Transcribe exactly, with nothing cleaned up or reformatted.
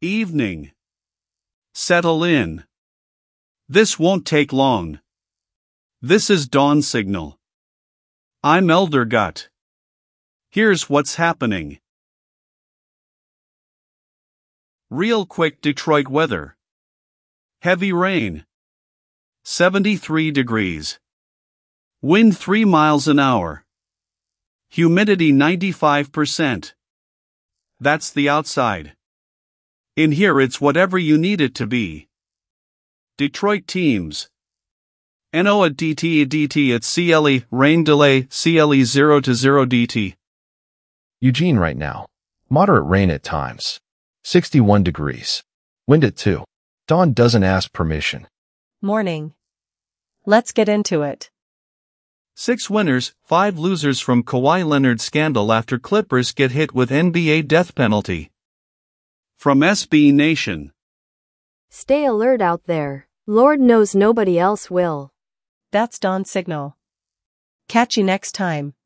Evening. Settle in. This won't take long. This is dawn signal. I'm Elder Gut. Here's what's happening. Real quick Detroit weather. Heavy rain. seventy-three degrees. Wind three miles an hour. Humidity ninety-five percent. That's the outside. In here it's whatever you need it to be. Detroit teams. NOAA D T D T at C L E, rain delay, C L E zero to zero D T. Eugene right now. Moderate rain at times. sixty-one degrees. Wind at two. Dawn doesn't ask permission. Morning. Let's get into it. Six winners, five losers from Kawhi Leonard scandal after Clippers get hit with N B A death penalty. From S B Nation. Stay alert out there. Lord knows nobody else will. That's dawn signal. Catch you next time.